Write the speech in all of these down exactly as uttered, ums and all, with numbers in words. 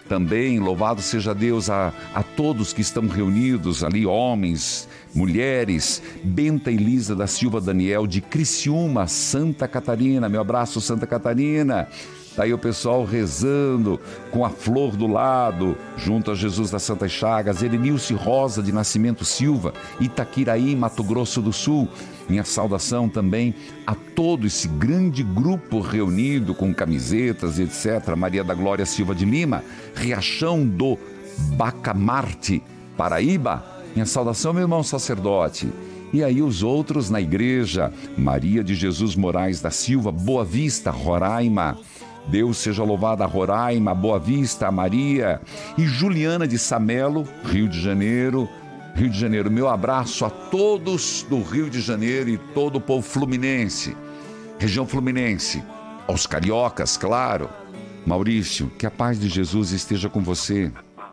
também, louvado seja Deus, a, a todos que estão reunidos ali, homens, mulheres, Benta Elisa da Silva Daniel, de Criciúma, Santa Catarina, meu abraço, Santa Catarina. Tá aí o pessoal rezando com a flor do lado, junto a Jesus das Santas Chagas. Erenilce Rosa de Nascimento Silva, Itaquiraí, Mato Grosso do Sul. Minha saudação também a todo esse grande grupo reunido com camisetas, etcétera. Maria da Glória Silva de Lima, Riachão do Bacamarte, Paraíba. Minha saudação, meu irmão sacerdote. E aí os outros na igreja, Maria de Jesus Moraes da Silva, Boa Vista, Roraima. Deus seja louvada, Roraima, Boa Vista, Maria. E Juliana de Samelo, Rio de Janeiro. Rio de Janeiro, meu abraço a todos do Rio de Janeiro e todo o povo fluminense, região fluminense, aos cariocas, claro. Maurício, que a paz de Jesus esteja com você.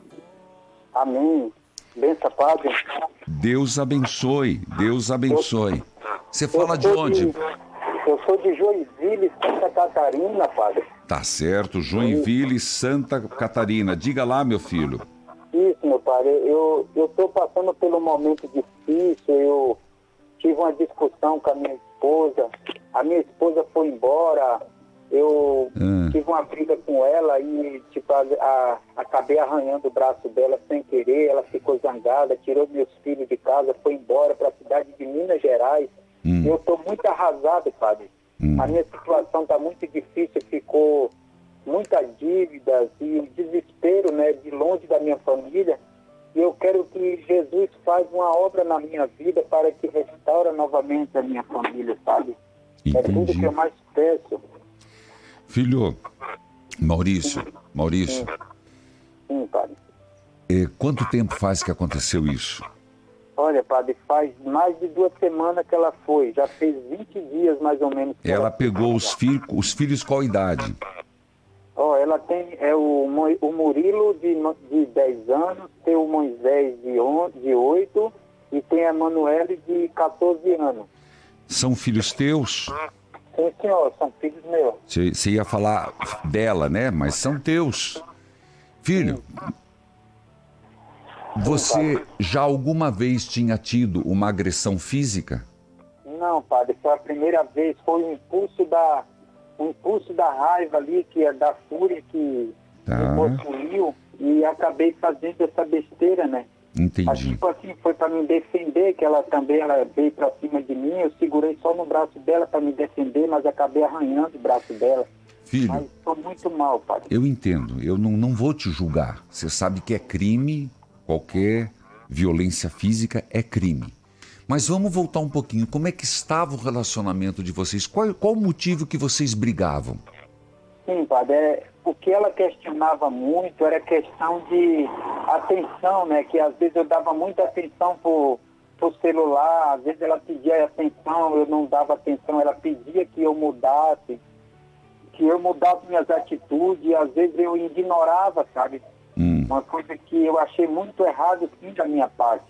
Amém. Benção, Padre. Deus abençoe, Deus abençoe. Você fala de onde? De, eu sou de Joinville, Santa Catarina, Padre. Tá certo, Joinville, Santa Catarina. Diga lá, meu filho. Isso, meu Padre. Eu estou passando por um momento difícil. Eu tive uma discussão com a minha esposa. A minha esposa foi embora. Eu ah. tive uma briga com ela e tipo, a, a, acabei arranhando o braço dela sem querer. Ela ficou zangada, tirou meus filhos de casa, foi embora para a cidade de Minas Gerais. Hum. Eu estou muito arrasado, Padre. Hum. A minha situação está muito difícil, ficou muitas dívidas e o desespero, né, de longe da minha família. E eu quero que Jesus faça uma obra na minha vida para que restaure novamente a minha família, sabe? Entendi. É tudo que eu mais peço. Filho, Maurício, Sim. Maurício. Sim, Sim Padre. É, quanto tempo faz que aconteceu isso? Olha, Padre, faz mais de duas semanas que ela foi. Já fez vinte dias, mais ou menos. Ela, ela pegou os, filho, os filhos qual idade? Ó, oh, ela tem é o, o Murilo de, de dez anos, tem o Moisés de, onze, de oito e tem a Manuele de quatorze anos. São filhos teus? Sim, senhor, são filhos meus. Você ia falar dela, né? Mas são teus. Filho, Sim. Você já alguma vez tinha tido uma agressão física? Não, Padre, foi a primeira vez, foi o impulso da, o impulso da raiva ali, que é da fúria que tá. me possuiu, e acabei fazendo essa besteira, né? Entendi. Mas, tipo assim, foi para me defender, que ela também ela veio para cima de mim, eu segurei só no braço dela para me defender, mas acabei arranhando o braço dela. Filho, mas estou muito mal, Padre. Eu entendo, eu não, não vou te julgar. Você sabe que é crime. Qualquer violência física é crime. Mas vamos voltar um pouquinho. Como é que estava o relacionamento de vocês? Qual, qual o motivo que vocês brigavam? Sim, Padre. É, o que ela questionava muito era questão de atenção, né? Que às vezes eu dava muita atenção pro, pro celular, às vezes ela pedia atenção, eu não dava atenção, ela pedia que eu mudasse, que eu mudasse minhas atitudes, e às vezes eu ignorava, sabe? Hum. Uma coisa que eu achei muito errado, sim, da minha parte.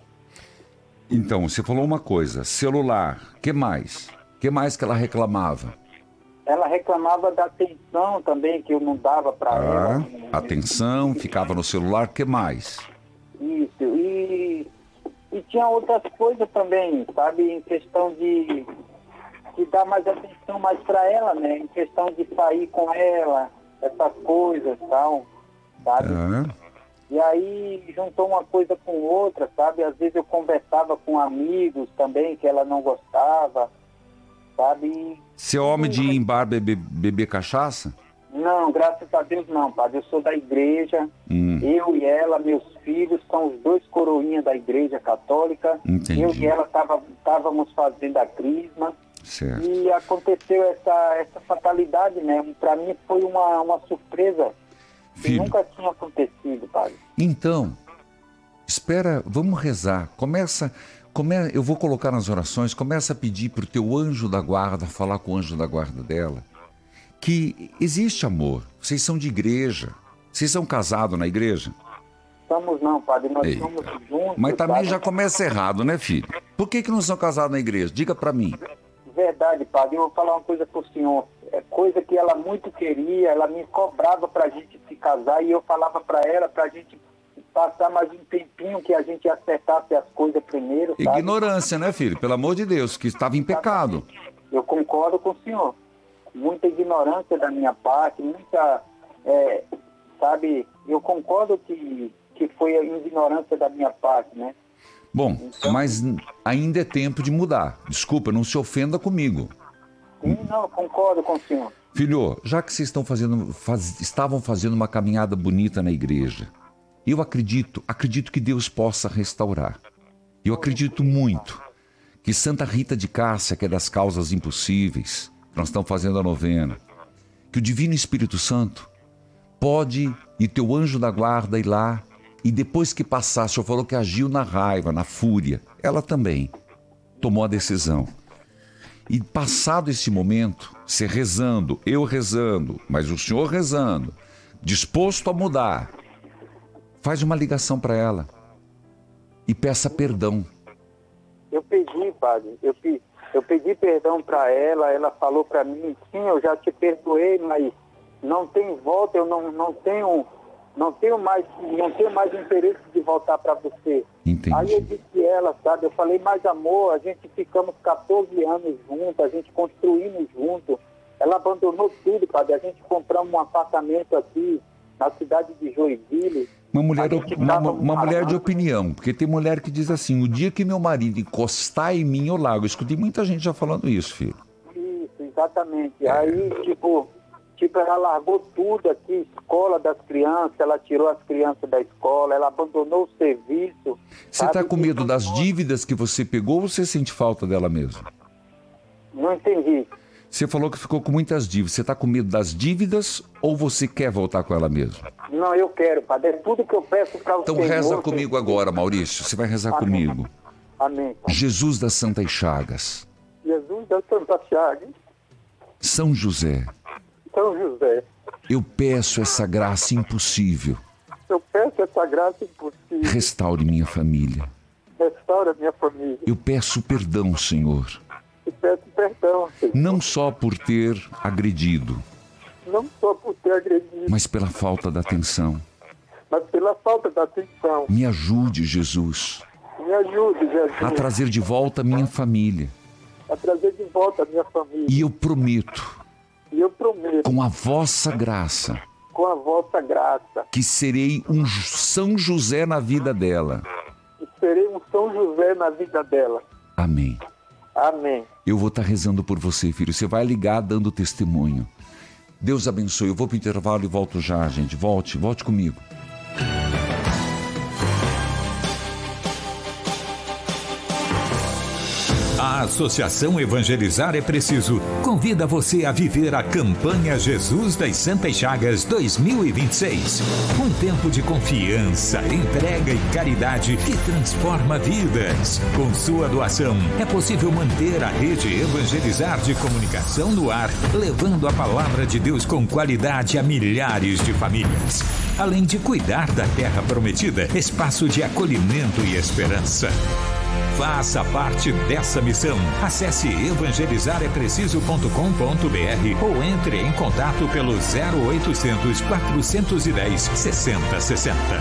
Então, você falou uma coisa, celular, que mais? Que mais que ela reclamava? Ela reclamava da atenção também, que eu não dava para ah, ela. Atenção, ficava no celular, que mais? Isso, e, e tinha outras coisas também, sabe, em questão de, de dar mais atenção mais para ela, né, em questão de sair com ela, essas coisas e tal. Sabe? Ah. E aí juntou uma coisa com outra, sabe? Às vezes eu conversava com amigos também que ela não gostava, sabe? Você é homem de ir em bar beber, beber cachaça? Não, graças a Deus não, Padre. Eu sou da igreja, hum. eu e ela, meus filhos, são os dois coroinhas da igreja católica. Entendi. Eu e ela estávamos fazendo a crisma. Certo. E aconteceu essa, essa fatalidade, né? Para mim foi uma, uma surpresa. Filho. Nunca tinha acontecido, Padre. Então, espera, vamos rezar. Começa, come, eu vou colocar nas orações, começa a pedir para o teu anjo da guarda, falar com o anjo da guarda dela, que existe amor. Vocês são de igreja. Vocês são casados na igreja? Estamos não, Padre. Nós Eita. somos juntos. Mas também Padre. Já começa errado, né, filho? Por que que não são casados na igreja? Diga para mim. Verdade, Padre. Eu vou falar uma coisa para o senhor. é coisa que ela muito queria, ela me cobrava para a gente se casar e eu falava para ela para a gente passar mais um tempinho, que a gente acertasse as coisas primeiro, sabe? Ignorância, né, filho? Pelo amor de Deus, que estava em pecado. Eu concordo com o senhor. Muita ignorância da minha parte, muita, é, sabe, eu concordo que, que foi a ignorância da minha parte, né? Bom, então, mas ainda é tempo de mudar. Desculpa, não se ofenda comigo. Sim, não, concordo com o senhor. Filho, já que vocês estão fazendo, faz, estavam fazendo uma caminhada bonita na igreja, eu acredito, acredito que Deus possa restaurar. Eu acredito muito que Santa Rita de Cássia, que é das causas impossíveis, nós estamos fazendo a novena, que o Divino Espírito Santo pode, e teu anjo da guarda ir lá, e depois que passar, o senhor falou que agiu na raiva, na fúria, ela também tomou a decisão. E passado esse momento, você rezando, eu rezando, mas o senhor rezando, disposto a mudar, faz uma ligação para ela e peça perdão. Eu pedi, padre, eu pedi, eu pedi perdão para ela, ela falou para mim, sim, eu já te perdoei, mas não tem volta, eu não, não tenho, não tenho mais, não tenho mais interesse de voltar para você. Entendi. Aí eu disse ela, sabe, eu falei, mas amor, a gente ficamos quatorze anos juntos, a gente construímos junto. Ela abandonou tudo, padre, a gente compramos um apartamento aqui na cidade de Joinville. Uma mulher, uma, uma mulher de opinião, porque tem mulher que diz assim, o dia que meu marido encostar em mim, eu largo. Eu escutei muita gente já falando isso, filho. Isso, exatamente. Aí, tipo, tipo, ela largou tudo aqui, escola das crianças, ela tirou as crianças da escola, ela abandonou o serviço. Você está com medo das dívidas que você pegou ou você sente falta dela mesmo? Não entendi. Você falou que ficou com muitas dívidas. Você está com medo das dívidas ou você quer voltar com ela mesmo? Não, eu quero, padre. É tudo que eu peço para o Então Senhor. reza comigo agora, Maurício. Você vai rezar Amém. comigo. Amém. Jesus das Santas Chagas. Jesus das Santas Chagas. São José. São José. Eu peço essa graça impossível. Eu peço essa graça impossível. Restaure minha família. Restaura minha família. Eu peço perdão, Senhor. Eu peço perdão, Senhor. Não só por ter agredido, Não só por ter agredido, mas pela falta da atenção. mas pela falta da atenção. Me ajude, Jesus, Me ajude, Jesus, a trazer de volta a minha família. a trazer de volta a minha família. E eu prometo, E eu prometo, com a vossa graça, com a vossa graça, que serei um São José na vida dela. que serei um São José na vida dela. Amém. Amém. Eu vou estar rezando por você, filho. Você vai ligar dando testemunho. Deus abençoe. Eu vou para o intervalo e volto já, gente. Volte, volte comigo. A Associação Evangelizar é Preciso convida você a viver a campanha Jesus das Santas Chagas dois mil e vinte e seis. Um tempo de confiança, entrega e caridade que transforma vidas. Com sua doação, é possível manter a rede Evangelizar de comunicação no ar, levando a palavra de Deus com qualidade a milhares de famílias. Além de cuidar da terra prometida, espaço de acolhimento e esperança. Faça parte dessa missão. Acesse evangelizar é preciso ponto com ponto br ou entre em contato pelo zero oitocentos, quatrocentos e dez, sessenta sessenta.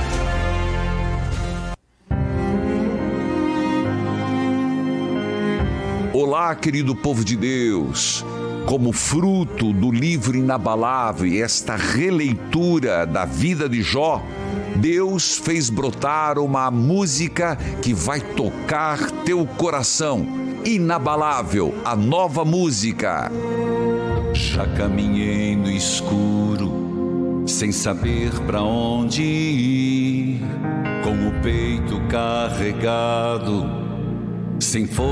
Olá, querido povo de Deus. Como fruto do livro inabalável e esta releitura da vida de Jó, Deus fez brotar uma música que vai tocar teu coração. Inabalável, a nova música. Já caminhei no escuro, sem saber pra onde ir, com o peito carregado, sem força.